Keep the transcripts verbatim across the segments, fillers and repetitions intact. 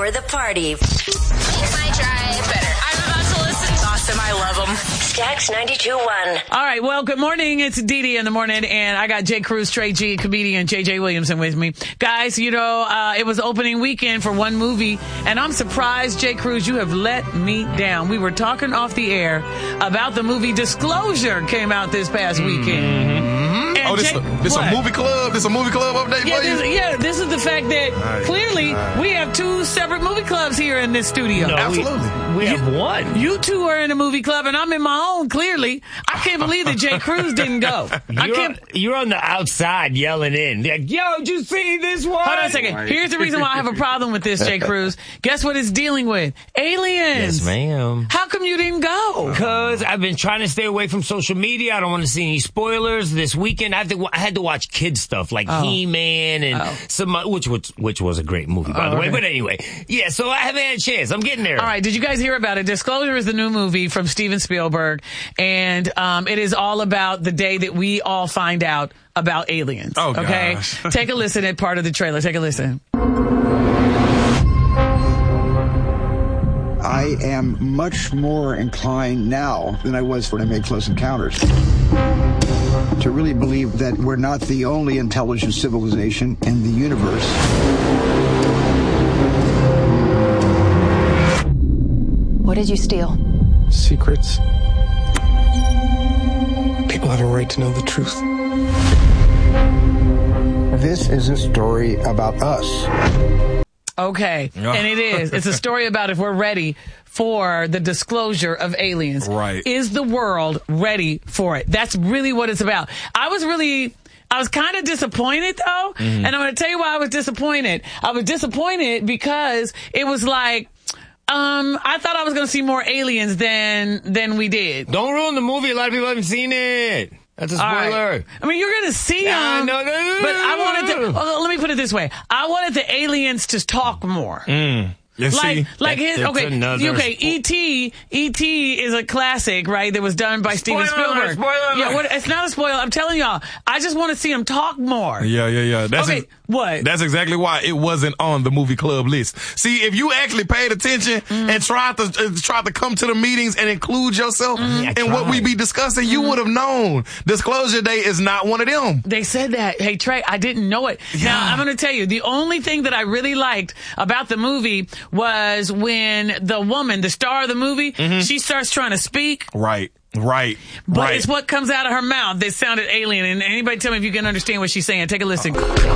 for the party. Make my drive better. I'm about to listen. Awesome. I love them. Stax ninety-two point one. All right. Well, good morning. It's Dee Dee in the morning, and I got Jay Cruz, Trey G, comedian J J Williamson with me. Guys, you know, uh, it was opening weekend for one movie, and I'm surprised, Jay Cruz, you have let me down. We were talking off the air about the movie Disclosure came out this past weekend. Mm-hmm. Oh, this, Jay, a, this a movie club? This a movie club update yeah, for you? this, yeah, this is the fact that right, clearly right. we have two separate movie clubs here in this studio. No, Absolutely. We, we have one. You two are in a movie club, and I'm in my own, clearly. I can't believe that Jay Cruz didn't go. I You're, can't. you're on the outside yelling in. Like, yo, did you see this one? Hold on a second. Here's the reason why I have a problem with this, Jay Cruz. Guess what it's dealing with? Aliens. Yes, ma'am. How come you didn't go? Because I've been trying to stay away from social media. I don't want to see any spoilers. This weekend, I, have to, I had to watch kids stuff like Oh. He-Man and Oh. some, which was which was a great movie, by Oh, the way. okay. But anyway, yeah. So I haven't had a chance. I'm getting there. All right. Did you guys hear about it? Disclosure is the new movie from Steven Spielberg, and um, it is all about the day that we all find out about aliens. Oh, okay. gosh. Take a listen at part of the trailer. Take a listen. I am much more inclined now than I was when I made Close Encounters to really believe that we're not the only intelligent civilization in the universe. What did you steal? Secrets. People have a right to know the truth. This is a story about us. Okay. And it is. It's a story about if we're ready for the disclosure of aliens. Right. Is the world ready for it? That's really what it's about. I was really... I was kind of disappointed, though. Mm-hmm. And I'm going to tell you why I was disappointed. I was disappointed because it was like... Um, I thought I was going to see more aliens than than we did. Don't ruin the movie. A lot of people haven't seen it. That's a spoiler. Right. I mean, you're going to see them. Nah, no, no, no, but I wanted to, no. oh, let me put it this way. I wanted the aliens to talk more. Mm. You Like, see? like That- his, that's okay, another okay, spo- E T E T is a classic, right, that was done by Steven Spoiler alert, Spielberg. spoiler Yeah, alert. what, it's not a spoiler. I'm telling y'all, I just want to see him talk more. Yeah, yeah, yeah. That's Okay, ex- what? That's exactly why it wasn't on the movie club list. See, if you actually paid attention Mm-hmm. and tried to uh, tried to come to the meetings and include yourself Mm-hmm. in what we be discussing, you would have known. Disclosure Day is not one of them. They said that. Hey, Trey, I didn't know it. Now, I'm going to tell you, the only thing that I really liked about the movie was when the woman, the star of the movie, she starts trying to speak. Right, right, But right. it's what comes out of her mouth that sounded alien. And anybody tell me if you can understand what she's saying. Take a listen.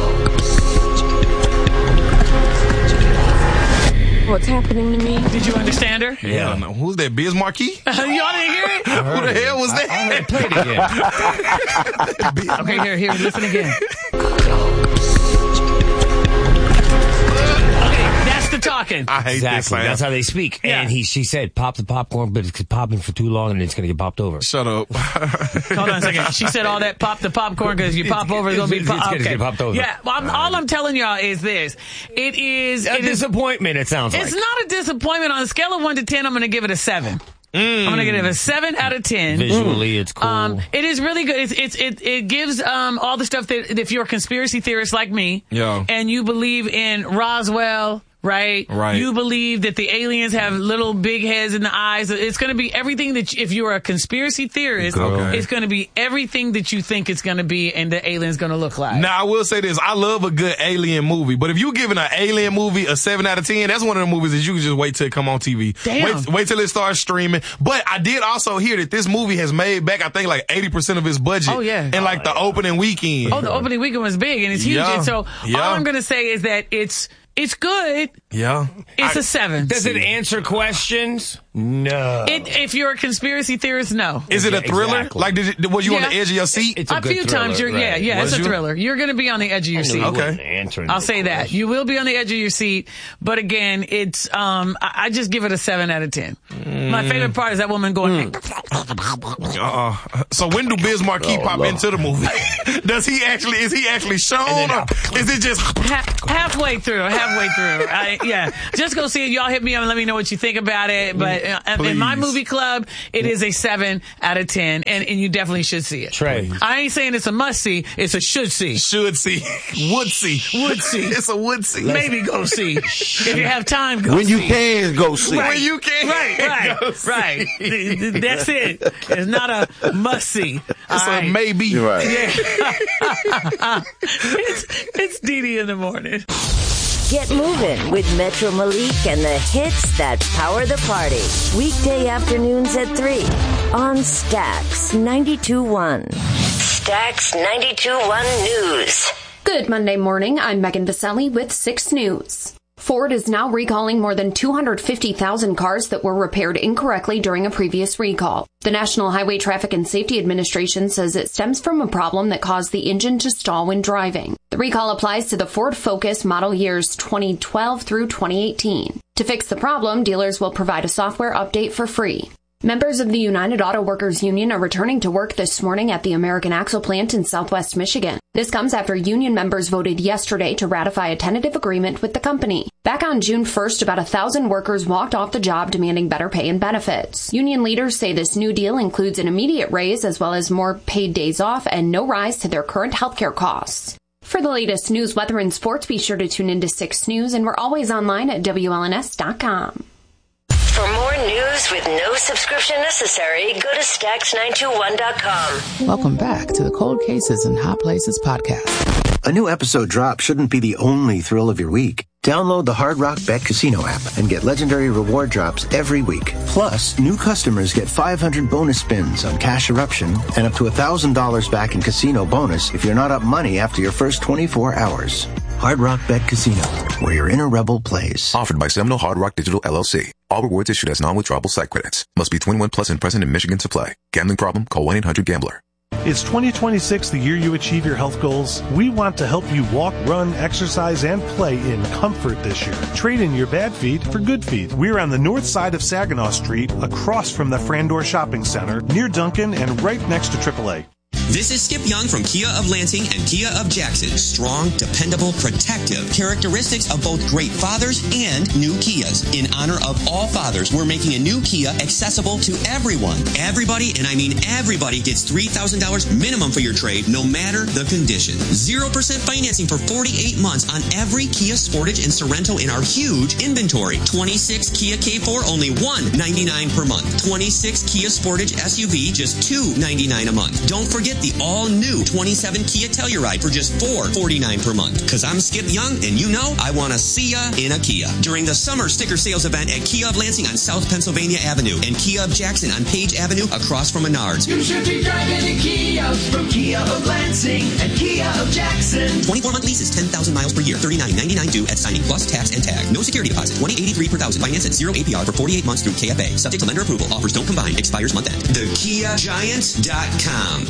What's happening to me? Did you understand her? Yeah. No. Who's that? Biz Marquis? Y'all didn't hear it? Who the hell was that? Play it again. Okay, here, here, listen again. That's the talking. I hate this Exactly. sound. That's how they speak. Yeah. And he, she said, pop the popcorn, but it's popping for too long and it's going to get popped over. Shut up. Hold on a second. She said all that pop the popcorn because you pop over, it's going to be It's pop. gonna Okay. get popped over. Yeah, well, I'm, all I'm telling y'all is this. It is... A It is disappointment, it sounds like. it's not a disappointment. On a scale of one to ten, I'm going to give it a seven. I'm going to give it a seven out of ten. Visually, it's cool. Um, it is really good. It's, it's, it, it gives, um, all the stuff that, if you're a conspiracy theorist like me, Yeah. and you believe in Roswell, right? Right. You believe that the aliens have little big heads in the eyes. It's going to be everything that, you, if you're a conspiracy theorist, Okay. it's going to be everything that you think it's going to be and the alien's going to look like. Now, I will say this. I love a good alien movie, but if you giving an alien movie a seven out of ten, that's one of the movies that you can just wait till it come on T V. Damn. Wait, wait till it starts streaming. But I did also hear that this movie has made back, I think, like eighty percent of its budget. Oh, yeah. In like the opening weekend. Oh, the opening weekend was big and it's huge. Yeah. And so Yeah. all I'm going to say is that it's, it's good. Yeah. It's I- a seven. Does it answer questions? No. It, if you're a conspiracy theorist, no. Is it a thriller? Exactly. Like, did it, was you on Yeah. the edge of your seat? It's a A good few thriller, times, you're, yeah, right. yeah, Was it's a you? thriller. You're going to be on the edge of your I knew seat. he Okay. wasn't answering I'll the say that. question. You will be on the edge of your seat, but again, it's, um, I, I just give it a seven out of ten. Mm. My favorite part is that woman going, Uh-uh. So when do Biz Marquis pop into the movie? Does he actually, is he actually shown or is it just... ha- halfway through, halfway through. I, yeah. Just go see it. Y'all hit me up and let me know what you think about it. But uh, in my movie club, it is a seven out of ten, and, and you definitely should see it. Trey. I ain't saying it's a must see. It's a should see. Should see. Would see. Would see. It's a would see. Maybe go see. If you have time, go when see. you can, go see. Right. When you can. Right, right, go see. right. That's it. It's not a must see. It's a maybe. You're right. Yeah. it's, it's Dee Dee in the morning. Get moving with Metro Malik and the hits that power the party. Weekday afternoons at three on Stax ninety-two point one. Stax ninety-two point one News. Good Monday morning. I'm Megan Vaselli with six News. Ford is now recalling more than two hundred fifty thousand cars that were repaired incorrectly during a previous recall. The National Highway Traffic and Safety Administration says it stems from a problem that caused the engine to stall when driving. The recall applies to the Ford Focus model years twenty twelve through twenty eighteen. To fix the problem, dealers will provide a software update for free. Members of the United Auto Workers Union are returning to work this morning at the American Axle plant in Southwest Michigan. This comes after union members voted yesterday to ratify a tentative agreement with the company. Back on June first, about a thousand workers walked off the job demanding better pay and benefits. Union leaders say this new deal includes an immediate raise as well as more paid days off and no rise to their current healthcare costs. For the latest news, weather, and sports, be sure to tune into six News, and we're always online at W L N S dot com. For more news with no subscription necessary, go to Stax nine two one dot com. Welcome back to the Cold Cases and Hot Places podcast. A new episode drop shouldn't be the only thrill of your week. Download the Hard Rock Bet Casino app and get legendary reward drops every week. Plus, new customers get five hundred bonus spins on Cash Eruption and up to one thousand dollars back in casino bonus if you're not up money after your first twenty-four hours. Hard Rock Bet Casino, where your inner rebel plays. Offered by Seminole Hard Rock Digital L L C. All rewards issued as non-withdrawable site credits. Must be twenty-one plus and present in Michigan to play. Gambling problem? Call one eight hundred gambler. Is twenty twenty-six the year you achieve your health goals? We want to help you walk, run, exercise, and play in comfort this year. Trade in your bad feet for good feet. We're on the north side of Saginaw Street, across from the Frandor Shopping Center, near Duncan, and right next to triple A. This is Skip Young from Kia of Lansing and Kia of Jackson. Strong, dependable, protective. Characteristics of both great fathers and new Kias. In honor of all fathers, we're making a new Kia accessible to everyone. Everybody, and I mean everybody, gets three thousand dollars minimum for your trade, no matter the condition. zero percent financing for forty-eight months on every Kia Sportage and Sorento in our huge inventory. twenty-six Kia K four, only one hundred ninety-nine dollars per month. twenty-six Kia Sportage S U V, just two hundred ninety-nine dollars a month. Don't forget the all-new twenty-seven Kia Telluride for just four hundred forty-nine dollars per month. Because I'm Skip Young, and you know I want to see ya in a Kia. During the summer sticker sales event at Kia of Lansing on South Pennsylvania Avenue and Kia of Jackson on Page Avenue across from Menards. You should be driving a Kia from Kia of Lansing and Kia of Jackson. twenty-four month leases, ten thousand miles per year, thirty-nine ninety-nine due at signing plus tax and tag. No security deposit, twenty eighty-three per thousand. Finance at zero A P R for forty-eight months through K F A. Subject to lender approval. Offers don't combine. Expires month end. the kia giant dot com.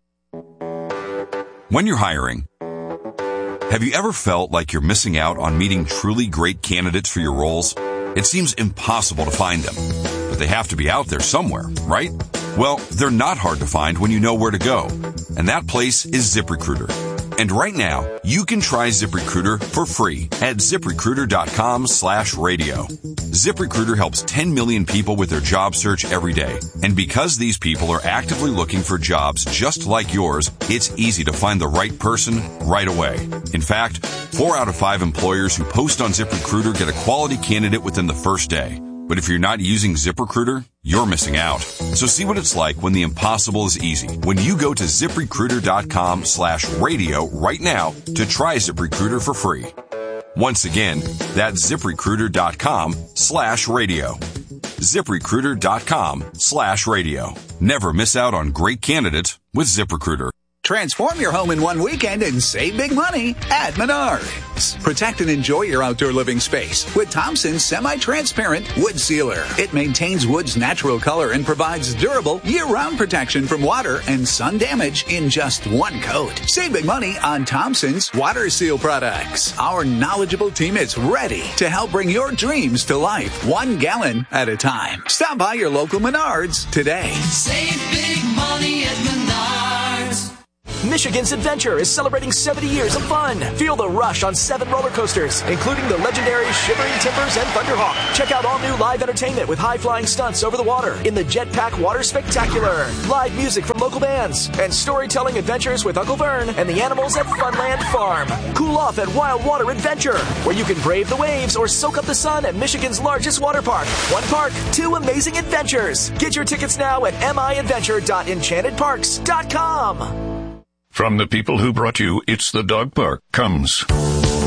When you're hiring, have you ever felt like you're missing out on meeting truly great candidates for your roles? It seems impossible to find them, but they have to be out there somewhere, right? Well, they're not hard to find when you know where to go, and that place is ZipRecruiter. And right now, you can try ZipRecruiter for free at ZipRecruiter.com slash radio. ZipRecruiter helps ten million people with their job search every day. And because these people are actively looking for jobs just like yours, it's easy to find the right person right away. In fact, four out of five employers who post on ZipRecruiter get a quality candidate within the first day. But if you're not using ZipRecruiter, you're missing out. So see what it's like when the impossible is easy. When you go to ZipRecruiter.com slash radio right now to try ZipRecruiter for free. Once again, that's ZipRecruiter.com slash radio. ZipRecruiter.com slash radio. Never miss out on great candidates with ZipRecruiter. Transform your home in one weekend and save big money at Menards. Protect and enjoy your outdoor living space with Thompson's semi-transparent wood sealer. It maintains wood's natural color and provides durable year-round protection from water and sun damage in just one coat. Save big money on Thompson's water seal products. Our knowledgeable team is ready to help bring your dreams to life, one gallon at a time. Stop by your local Menards today. Save big money at Menards. Michigan's Adventure is celebrating seventy years of fun. Feel the rush on seven roller coasters, including the legendary Shivering Timbers and Thunderhawk. Check out all new live entertainment with high-flying stunts over the water in the Jetpack Water Spectacular. Live music from local bands and storytelling adventures with Uncle Vern and the animals at Funland Farm. Cool off at Wild Water Adventure, where you can brave the waves or soak up the sun at Michigan's largest water park. One park, two amazing adventures. Get your tickets now at m i adventure dot enchanted parks dot com. From the people who brought you It's the Dog Park comes